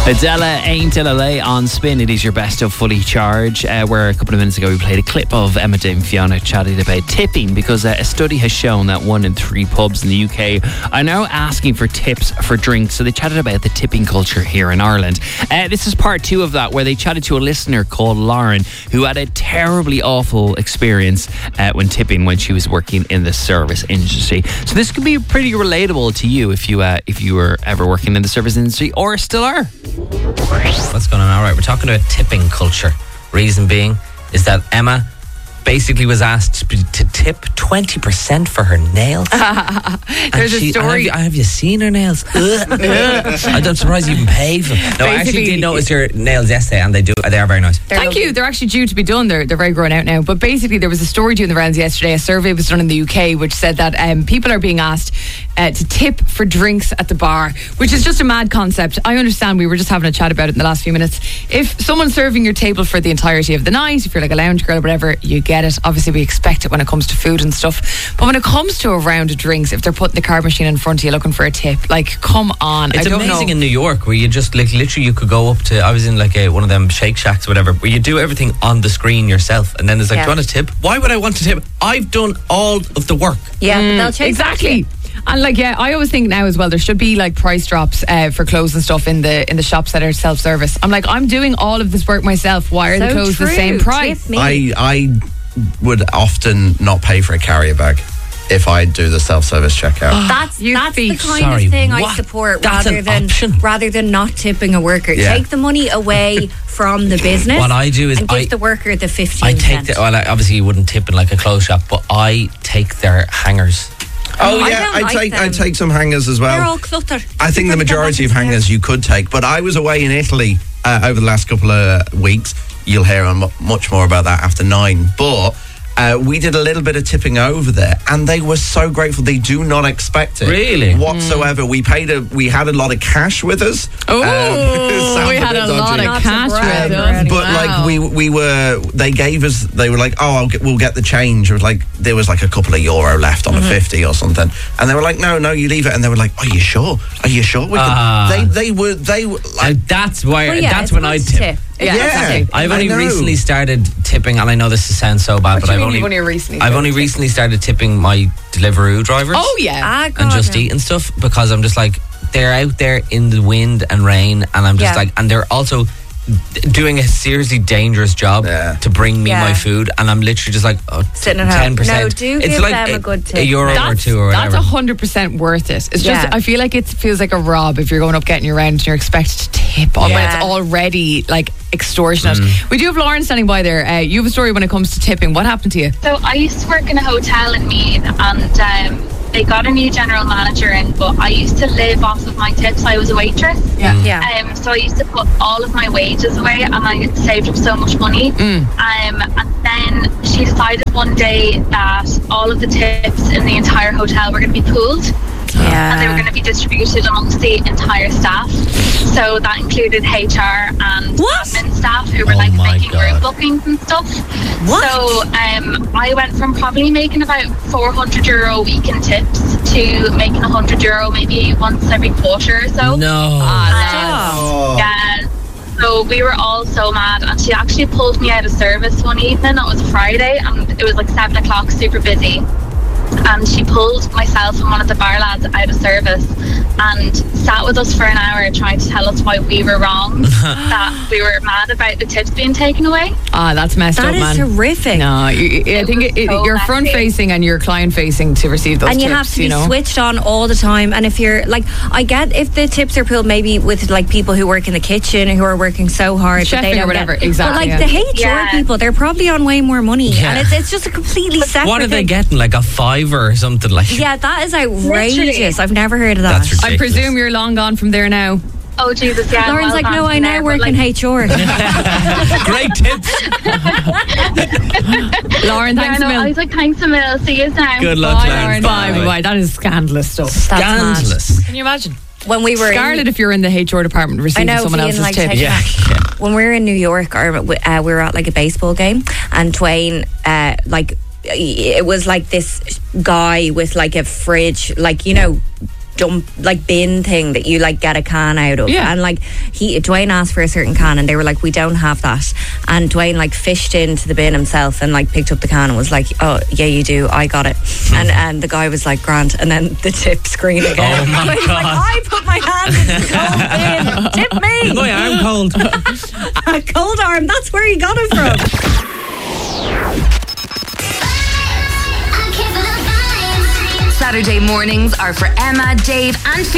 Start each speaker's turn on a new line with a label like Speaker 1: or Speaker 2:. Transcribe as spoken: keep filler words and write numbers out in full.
Speaker 1: Adela Ain't L A on Spin. It is your best of Fully Charge, uh, where a couple of minutes ago we played a clip of Emma and Fiona chatting about tipping, because uh, a study has shown that one in three pubs in the U K are now asking for tips for drinks. So they chatted about the tipping culture here in Ireland. Uh, this is part two of that, where they chatted to a listener called Lauren, who had a terribly awful experience uh, when tipping when she was working in the service industry. So this could be pretty relatable to you if you uh, if you were ever working in the service industry or still are.
Speaker 2: What's going on? All right, we're talking about tipping culture. Reason being is that Emma basically was asked to tip twenty percent for her nails.
Speaker 3: There's she, a story.
Speaker 2: Have you, have you seen her nails? I'm surprised you even paid for them. No, I actually did notice your nails yesterday, and they do. They are very nice.
Speaker 3: Thank lovely. you. They're actually due to be done. They're they're very grown out now. But basically, there was a story doing the rounds yesterday. A survey was done in the U K which said that um, people are being asked uh, to tip for drinks at the bar, which is just a mad concept. I understand. We were just having a chat about it in the last few minutes. If someone's serving your table for the entirety of the night, if you're like a lounge girl or whatever, you get it. Obviously, we expect it when it comes to food and stuff. But when it comes to a round of drinks, if they're putting the card machine in front of you looking for a tip, like, come on.
Speaker 2: It's
Speaker 3: I don't
Speaker 2: amazing
Speaker 3: know.
Speaker 2: in New York, where you just, like, literally you could go up to, I was in like a, one of them Shake Shacks or whatever, where you do everything on the screen yourself, and then there's like, yeah. do you want a tip? Why would I want a tip? I've done all of the work.
Speaker 4: Yeah, mm, they'll chase
Speaker 3: exactly. And like, yeah, I always think now as well, there should be like price drops uh, for clothes and stuff in the in the shops that are self-service. I'm like, I'm doing all of this work myself. Why are
Speaker 4: so
Speaker 3: the clothes
Speaker 4: true.
Speaker 3: the same price?
Speaker 5: I I would often not pay for a carrier bag if I do the self-service checkout.
Speaker 4: That's
Speaker 3: You'd
Speaker 4: that's
Speaker 3: be,
Speaker 4: the kind
Speaker 2: sorry,
Speaker 4: of thing
Speaker 2: what?
Speaker 4: I support,
Speaker 2: That's
Speaker 4: rather
Speaker 2: an
Speaker 4: than
Speaker 2: option.
Speaker 4: rather than not tipping a worker.
Speaker 5: Yeah.
Speaker 4: Take the money away from the business.
Speaker 2: What I do is
Speaker 4: and give
Speaker 2: I,
Speaker 4: the worker the fifteen.
Speaker 2: I take the, well, I, obviously you wouldn't tip in like a clothes shop, but I take their hangers.
Speaker 5: Oh
Speaker 4: I
Speaker 5: yeah,
Speaker 4: don't
Speaker 5: I
Speaker 4: like
Speaker 5: take
Speaker 4: them.
Speaker 5: I take some hangers as well.
Speaker 4: They're all cluttered.
Speaker 5: I think the majority of hangers you could take, but I was away in Italy uh, over the last couple of weeks. You'll hear on much more about that after nine, but uh, we did a little bit of tipping over there, and they were so grateful. They do not expect it,
Speaker 2: really,
Speaker 5: whatsoever. Mm. We paid a, we had a lot of cash with us.
Speaker 3: Oh, um, we had a, a lot of cash with us.
Speaker 5: But
Speaker 3: wow.
Speaker 5: like we we were, they gave us. They were like, oh, I'll get, we'll get the change. It was like there was like a couple of euro left on mm-hmm. a fifty or something, and they were like, no, no, you leave it. And they were like, are you sure? Are you sure? We
Speaker 2: uh,
Speaker 5: they they were they were like,
Speaker 2: uh, that's why.
Speaker 4: Well, yeah,
Speaker 2: that's when I tip.
Speaker 4: tip.
Speaker 3: Yeah,
Speaker 5: yeah.
Speaker 3: Exactly.
Speaker 2: I've only recently started tipping, and I know this sounds so bad,
Speaker 3: what
Speaker 2: but I've only,
Speaker 3: only recently
Speaker 2: I've only recently started tipping my Deliveroo drivers.
Speaker 3: Oh yeah,
Speaker 4: ah,
Speaker 2: and Just Eat and stuff, because I'm just like, they're out there in the wind and rain, and I'm just
Speaker 4: yeah.
Speaker 2: like, and they're also doing a seriously dangerous job
Speaker 5: yeah.
Speaker 2: to bring me
Speaker 4: yeah.
Speaker 2: my food, and I'm literally just like, oh,
Speaker 4: sitting at
Speaker 2: ten percent.
Speaker 4: home. No, do
Speaker 2: it's
Speaker 4: give
Speaker 2: like
Speaker 4: them
Speaker 2: a,
Speaker 4: a good tip.
Speaker 2: a euro
Speaker 3: that's,
Speaker 2: or two or whatever.
Speaker 3: That's a hundred percent worth it. It's
Speaker 4: yeah.
Speaker 3: just, I feel like it feels like a rob if you're going up getting your round and you're expected to tip on
Speaker 4: Yeah.
Speaker 3: when it's already like extortionate. Mm. We do have Lauren standing by there. Uh, you have a story when it comes to tipping. What happened to you?
Speaker 6: So I used to work in a hotel in Meath, and um, they got a new general manager in, but I used to live off of my tips. I was a waitress.
Speaker 3: Yeah.
Speaker 4: Yeah.
Speaker 6: Um, so I used to put all of my wages away, and I saved up so much money.
Speaker 3: Mm.
Speaker 6: Um, and then she decided one day that all of the tips in the entire hotel were going to be pooled.
Speaker 4: Yeah.
Speaker 6: And they were going to be distributed amongst the entire staff. So that included H R and
Speaker 4: What?
Speaker 6: admin staff who were
Speaker 2: Oh
Speaker 6: like
Speaker 2: my
Speaker 6: making
Speaker 2: God.
Speaker 6: group bookings and stuff.
Speaker 4: What?
Speaker 6: So um, I went from probably making about four hundred euro a week in tips to making one hundred euro maybe once every quarter or so.
Speaker 2: No.
Speaker 6: Um, yeah. So we were all so mad, and she actually pulled me out of service one evening. It was a Friday, and it was like seven o'clock, super busy. And she pulled myself and one of the bar lads out of service and sat with us for an hour trying to tell us why we were wrong, that we were mad about the tips being taken away.
Speaker 3: Ah, that's messed
Speaker 4: That
Speaker 3: up,
Speaker 4: is
Speaker 3: man.
Speaker 4: horrific.
Speaker 3: No, you, I
Speaker 6: It
Speaker 3: think
Speaker 6: was
Speaker 3: it, it,
Speaker 6: so
Speaker 3: you're
Speaker 6: messy.
Speaker 3: front facing and you're client facing to receive those
Speaker 4: And
Speaker 3: tips.
Speaker 4: you have to be
Speaker 3: you know?
Speaker 4: switched on all the time. And if you're like, I get if the tips are pulled maybe with like people who work in the kitchen who are working so hard that they
Speaker 3: Chefing or
Speaker 4: don't
Speaker 3: whatever,
Speaker 4: get,
Speaker 3: exactly,
Speaker 4: But like
Speaker 3: yeah.
Speaker 4: the H R
Speaker 6: Yeah.
Speaker 4: people, they're probably on way more money,
Speaker 2: Yeah.
Speaker 4: and it's it's just a completely separate.
Speaker 2: What are they
Speaker 4: thing.
Speaker 2: getting? Like a fiver or something like?
Speaker 4: Yeah, that is outrageous.
Speaker 6: Literally.
Speaker 4: I've never heard of that.
Speaker 2: That's ridiculous.
Speaker 3: I presume you're long gone from there now.
Speaker 6: Oh Jesus, yeah.
Speaker 4: Lauren's
Speaker 6: well
Speaker 4: like, no,
Speaker 6: gone
Speaker 4: I
Speaker 6: from
Speaker 4: now
Speaker 6: there,
Speaker 4: work
Speaker 6: but,
Speaker 4: in
Speaker 6: like,
Speaker 4: H R.
Speaker 2: Great tips.
Speaker 3: Lauren,
Speaker 6: Yeah,
Speaker 3: thanks
Speaker 6: no,
Speaker 3: a
Speaker 6: I
Speaker 3: mil.
Speaker 6: was like, thanks a mil. See you now.
Speaker 2: Good luck,
Speaker 3: Bye,
Speaker 2: Lauren.
Speaker 3: Lauren. Bye, bye, bye. That is scandalous stuff.
Speaker 4: That's mad.
Speaker 2: Scandalous.
Speaker 3: Can you imagine?
Speaker 4: When we were
Speaker 3: Scarlet,
Speaker 4: in,
Speaker 3: if you're in the H R department receiving
Speaker 4: I know,
Speaker 3: someone
Speaker 4: being,
Speaker 3: else's
Speaker 4: like,
Speaker 3: tips.
Speaker 4: taken
Speaker 2: Yeah,
Speaker 4: back.
Speaker 2: yeah.
Speaker 4: When we were in New York, or, uh, we were at like a baseball game, and Twain, uh, like, it was like this guy with like a fridge, like, you know, dump, like bin thing that you like get a can out of.
Speaker 3: Yeah.
Speaker 4: And like he, Dwayne asked for a certain can, and they were like, we don't have that. And Dwayne like fished into the bin himself and like picked up the can and was like, oh yeah, you do. I got it. and and the guy was like, Grant. And then the tip screen again.
Speaker 2: Oh my
Speaker 4: Dwayne's
Speaker 2: God.
Speaker 4: like, I put my hand in the cold bin. Tip me.
Speaker 2: My arm cold.
Speaker 4: A cold arm. That's where he got it from.
Speaker 7: Saturday mornings are for Emma, Dave, and